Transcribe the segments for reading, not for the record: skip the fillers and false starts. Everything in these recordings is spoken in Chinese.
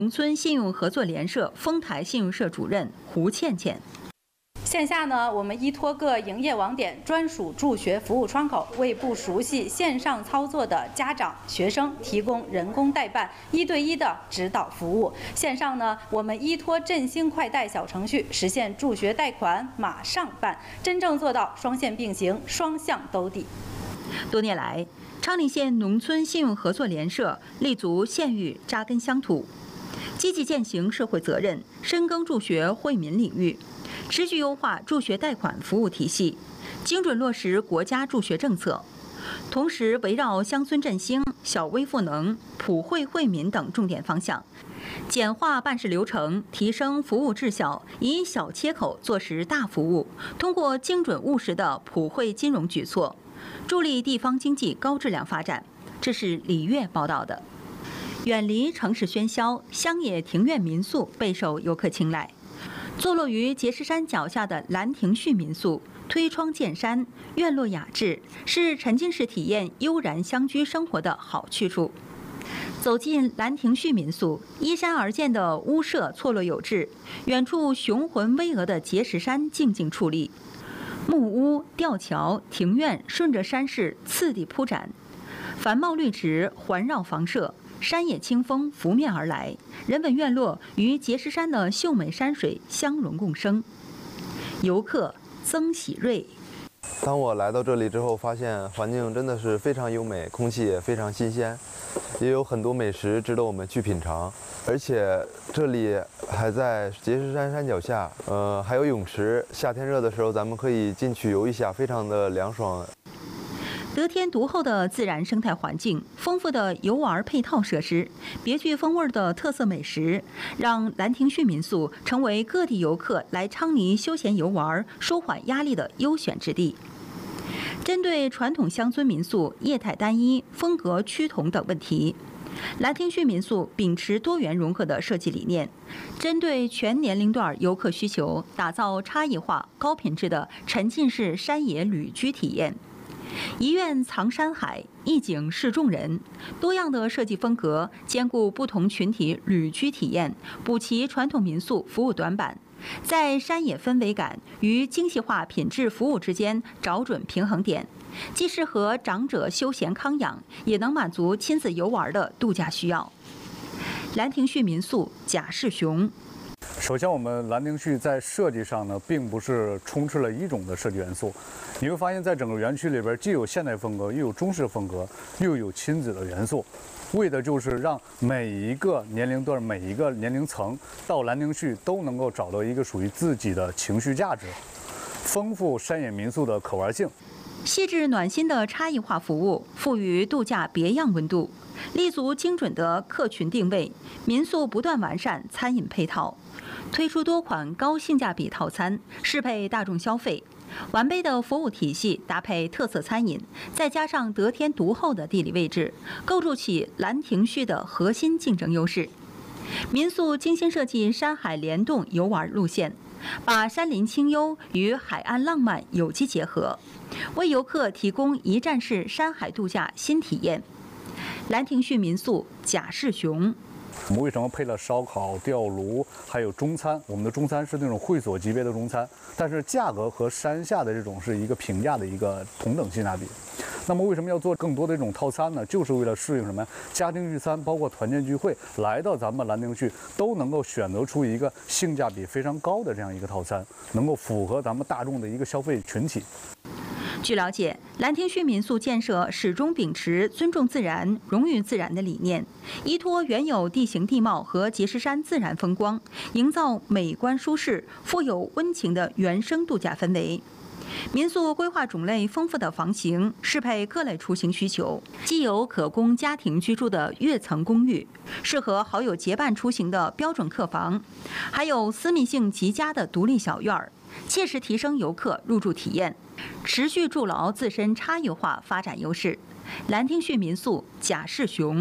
农村信用合作联社丰台信用社主任胡倩倩。 线下呢，我们依托各营业网点专属助学服务窗口，为不熟悉线上操作的家长、学生提供人工代办、1对1的指导服务。线上呢，我们依托振兴快贷小程序，实现助学贷款马上办，真正做到双线并行、双向兜底。 多年来，昌黎县农村信用合作联社立足县域，扎根乡土，积极践行社会责任，深耕助学惠民领域，持续优化助学贷款服务体系，精准落实国家助学政策。同时，围绕乡村振兴、小微赋能、普惠惠民等重点方向，简化办事流程，提升服务质效，以小切口做实大服务，通过精准务实的普惠金融举措，助力地方经济高质量发展。这是李月报道的。远离城市喧嚣，乡野庭院民宿备受游客青睐。坐落于碣石山脚下的兰亭序民宿，推窗见山，院落雅致，是沉浸式体验悠然乡居生活的好去处。走进兰亭序民宿，依山而建的屋舍错落有致，远处雄浑巍峨的碣石山静静矗立。木屋、吊桥、庭院顺着山势次第铺展，繁茂绿植环绕房舍，山野清风拂面而来，人文院落与碣石山的秀美山水相融共生。游客曾喜瑞。 当我来到这里之后，发现环境真的是非常优美，空气也非常新鲜，也有很多美食值得我们去品尝。而且这里还在碣石山山脚下，还有泳池，夏天热的时候咱们可以进去游一下，非常的凉爽。 得天独厚的自然生态环境，丰富的游玩配套设施，别具风味的特色美食，让兰亭序民宿成为各地游客来昌黎休闲游玩、舒缓压力的优选之地。针对传统乡村民宿业态单一、风格趋同等问题，兰亭序民宿秉持多元融合的设计理念，针对全年龄段游客需求，打造差异化、高品质的沉浸式山野旅居体验。一院藏山海，一景示众人，多样的设计风格兼顾不同群体旅居体验，补齐传统民宿服务短板，在山野氛围感与精细化品质服务之间找准平衡点，既适合长者休闲康养，也能满足亲子游玩的度假需要。兰亭序民宿贾世雄。 首先，我们兰亭序在设计上呢，并不是充斥了一种的设计元素。你会发现在整个园区里边，既有现代风格，又有中式风格，又有亲子的元素，为的就是让每一个年龄段、每一个年龄层到兰亭序都能够找到一个属于自己的情绪价值，丰富山野民宿的可玩性。 细致暖心的差异化服务，赋予度假别样温度。立足精准的客群定位，民宿不断完善餐饮配套，推出多款高性价比套餐，适配大众消费。完备的服务体系搭配特色餐饮，再加上得天独厚的地理位置，构筑起兰亭序的核心竞争优势。民宿精心设计山海联动游玩路线，把山林清幽与海岸浪漫有机结合，为游客提供一站式山海度假新体验。兰亭序民宿贾世雄。 我们为什么配了烧烤、吊炉，还有中餐？我们的中餐是那种会所级别的中餐，但是价格和山下的这种是一个平价的一个同等性价比。那么为什么要做更多的这种套餐呢？就是为了适应什么？家庭聚餐，包括团建聚会，来到咱们兰亭序都能够选择出一个性价比非常高的这样一个套餐，能够符合咱们大众的一个消费群体。 据了解，兰亭序民宿建设始终秉持尊重自然、融于自然的理念，依托原有地形地貌和碣石山自然风光，营造美观舒适、富有温情的原生度假氛围。民宿规划种类丰富的房型，适配各类出行需求，既有可供家庭居住的跃层公寓，适合好友结伴出行的标准客房，还有私密性极佳的独立小院儿，切实提升游客入住体验，持续筑牢自身差异化发展优势。兰亭序民宿贾世雄。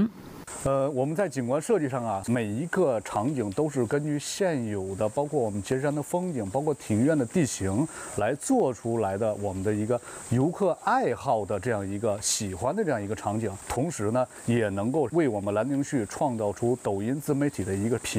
我们在景观设计上啊，每一个场景都是根据现有的，包括我们茄山的风景，包括庭院的地形来做出来的，我们的一个游客爱好的这样一个喜欢的这样一个场景。同时呢，也能够为我们兰亭序创造出抖音自媒体的一个